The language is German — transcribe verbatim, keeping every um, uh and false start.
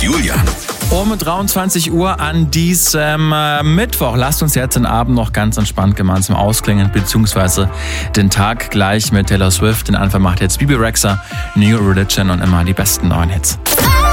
Julian. Um dreiundzwanzig Uhr an diesem äh, Mittwoch. Lasst uns jetzt den Abend noch ganz entspannt gemeinsam ausklingen, beziehungsweise den Tag gleich mit Taylor Swift. Den Anfang macht jetzt Bebe Rexha, New Religion und immer die besten neuen Hits.